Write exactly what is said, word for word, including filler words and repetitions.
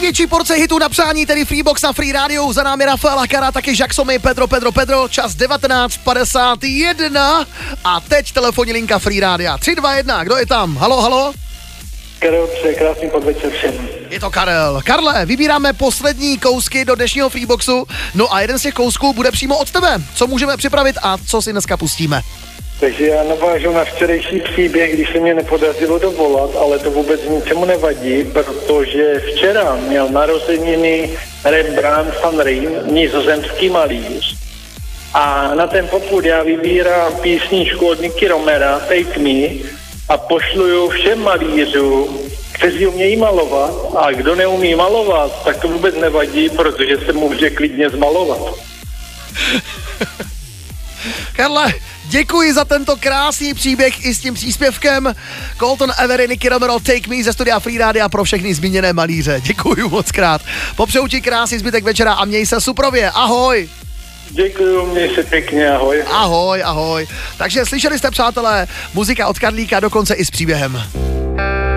Největší porce hitů na přání, tedy Freebox na Free Radio, za námi Rafaela Cara, taky Jacksomy, Pedro, Pedro, Pedro, čas devatenáct padesát jedna a teď telefonní linka Free Rádia. tři, dva, jedna, kdo je tam? Halo, halo? Karel, přeji krásný podvečer všem. Je to Karel. Karle, vybíráme poslední kousky do dnešního Freeboxu, no a jeden z těch kousků bude přímo od tebe. Co můžeme připravit a co si dneska pustíme? Takže já navážu na včerejší příběh, když se mě nepodařilo dovolat, ale to vůbec ničemu nevadí, protože včera měl narozeniny Rembrandt van Rijn, nizozemský malíř. A na ten popud já vybírám písničku od Nicky Romera, Take Me, a pošluju všem malířům, kteří umějí malovat, a kdo neumí malovat, tak to vůbec nevadí, protože se může klidně zmalovat. Karle, děkuji za tento krásný příběh i s tím příspěvkem. Colton Avery, Nicky Romero, Take Me ze studia Free Rádia pro všechny zmíněné malíře. Děkuji moc krát. Popřeju ti krásný zbytek večera a měj se suprově. Ahoj. Děkuji, měj se pěkně, ahoj. Ahoj, ahoj. Takže slyšeli jste, přátelé, muzika od Karlíka dokonce i s příběhem.